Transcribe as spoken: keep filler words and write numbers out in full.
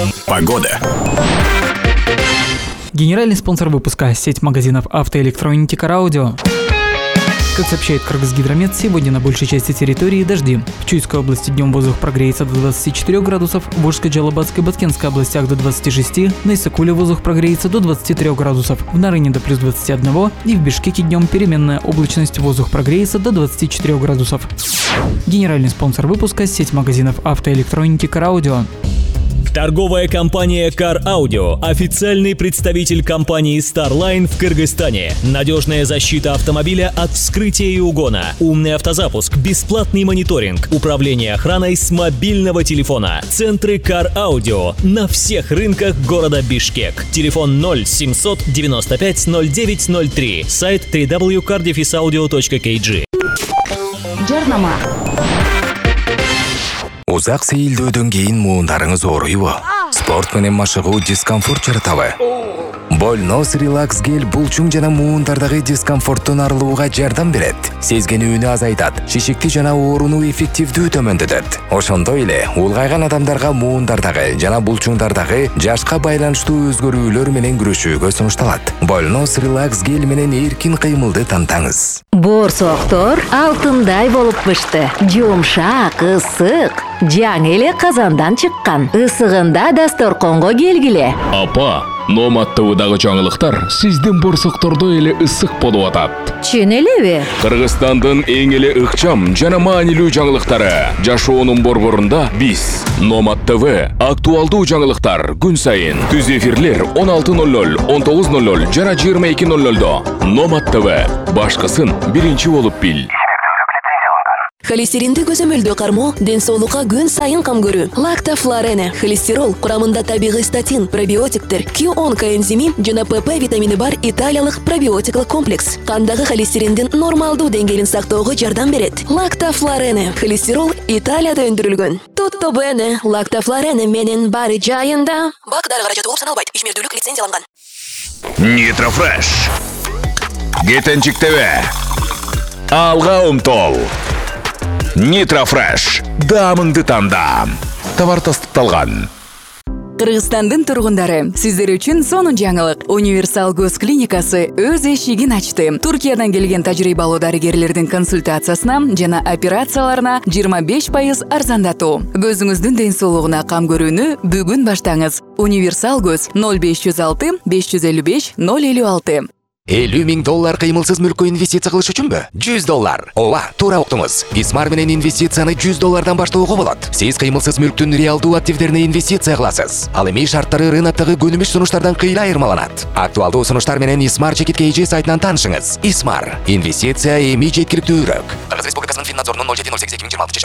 Погода. Генеральный спонсор выпуска – сеть магазинов автоэлектроники «Караудио». Как сообщает Кыргызгидромет, сегодня на большей части территории дожди. В Чуйской области днем воздух прогреется до двадцати четырёх градусов, в Волжской, Джалабатской и Баткенской областях до двадцати шести, на Иссыкуле воздух прогреется до двадцати трёх градусов, в Нарыне до плюс двадцати одного и в Бишкеке днем переменная облачность, воздух прогреется до двадцати четырёх градусов. Генеральный спонсор выпуска – сеть магазинов автоэлектроники «Караудио». Торговая компания Car Audio – официальный представитель компании Starline в Кыргызстане. Надежная защита автомобиля от вскрытия и угона, умный автозапуск, бесплатный мониторинг, управление охраной с мобильного телефона. Центры Car Audio на всех рынках города Бишкек. Телефон ноль семьсот девяносто пять ноль девять ноль три. Сайт дабл ю дабл ю дабл ю точка car dash audio точка кей джи. Жарнама. Узак сейилдөөдөн кийин муундарыңыз ооруйбу? Спорт менен машыгуу дискомфорт жаратабы? Больнос релакс гель булчуң жана муундардагы дискомфорттун арылууга жардам берет. Сезгенүүнү азайтат, шишикти жана ооруну эффективдүү төмөндөтөт. Ошондой эле улгайган адамдарга муундардагы жана булчуңдардагы жашка байланыштуу өзгөрүүлөр менен күрөшүүгө сунушталат. Больнос релакс гель менен эркин кыймылды тантаңыз. Борсоктор алтындай болуп бышты. Жумшак, ысык, жаңы эле казандан чыккан. Ысыгында дасторконго келгиле. Апа, Номад ТВдагы жаңылыктар сиздин борсоктордо эле ысык болуп атат. Чын элеби? Кыргызстандын эң эле ыкчам жана маанилүү жаңылыктары. Жашоонун борборунда биз. Номад ТВ актуалдуу жаңылыктар күн сайын. Түз эфирлер он алты ноль ноль, он тогуз ноль ноль жана жыйырма эки ноль нольдо. Номад ТВ. Башкысын биринчи болуп бил. Холестеринди көзөмөлдөө кармоо ден соолукка күн сайын кам көрүү. Лактофлорене холестерол курамында табигый статин, пробиотиктер, Q он коэнзими жана P P витамини бар италиялык пробиотиклык комплекс. Кандагы холестериндин нормалдуу деңгээлин сактоого жардам берет. Лактофлорене холестерол Италияда өндүрүлгөн. Tutto bene, лактофлорене менен баары жайында. Бак дары каражаты болуп саналбайт, ишмердүүлүк лицензияланган. Нитрофреш. Кетенчиктебе. Алга умтол. Нитрофреш. Дамыңды танда. Товар тастыкталган. Кыргызстандын тургундары, сиздер үчүн сонун жаңылык. Универсал көз клиникасы өз эшигин ачты. Туркиядан келген тажрыйбалуу дарыгерлердин консультациясына жана операцияларына жыйырма беш пайыз арзандатуу. Көзүңүздүн ден соолугуна кам көрүүнү бүгүн баштаңыз. Универсал көз ноль беш жүз алты беш жүз элүү беш ноль элүү алты. элүү миң доллар кыймылсыз мүлккө инвестиция кылыш үчүнбү? жүз доллар. Ооба, туура уктуңуз. Исмар менен инвестицияны жүз доллардан баштоого болот. Сиз кыймылсыз мүлктүн реалдуу активдерине инвестиция кыласыз. Ал эми шарттары рыноктогу күнүмүш сунуштардан кыйла айырмаланат. Актуалдуу сунуштар менен Исмар Чекит кей джи сайтынан таанышыңыз. Исмар. Инвестиция эми жеткиликтүүрөөк. Кыргыз Республикасынын Финнадзорунун ноль жети ноль сегиз эки миң жыйырма алтынчы